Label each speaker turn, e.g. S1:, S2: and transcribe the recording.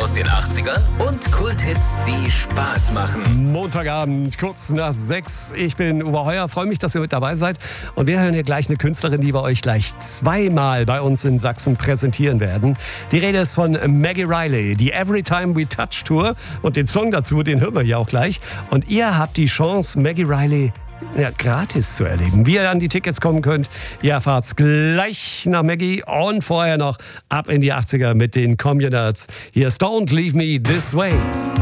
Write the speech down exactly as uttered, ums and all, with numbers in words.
S1: aus den achtzigern und Kulthits, die Spaß machen.
S2: Montagabend, kurz nach sechs. Ich bin Uwe Heuer, freue mich, dass ihr mit dabei seid. Und wir hören hier gleich eine Künstlerin, die wir euch gleich zweimal bei uns in Sachsen präsentieren werden. Die Rede ist von Maggie Reilly, die Every Time We Touch Tour. Und den Song dazu, den hören wir hier auch gleich. Und ihr habt die Chance, Maggie Reilly ja, gratis zu erleben. Wie ihr an die Tickets kommen könnt, ihr erfahrt's gleich nach Maggie und vorher noch ab in die achtziger mit den Communards. Hier ist Don't Leave Me This Way.